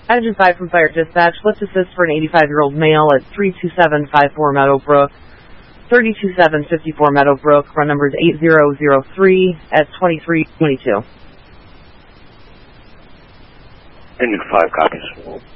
Engine 5 from Fire Dispatch. Let's assist for an 85-year-old male at 32754 Meadowbrook. 32754 Meadowbrook. Run number is 8003 at 2322. Engine 5 copies.